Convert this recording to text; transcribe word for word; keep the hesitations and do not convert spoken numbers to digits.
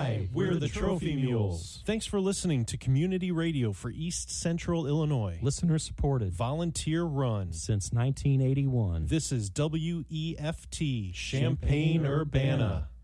Hi, we're the Trophy Mules. Thanks for listening to Community Radio for East Central Illinois. Listener supported. Volunteer run. Since nineteen eighty-one. This is W E F T, Champaign-Urbana.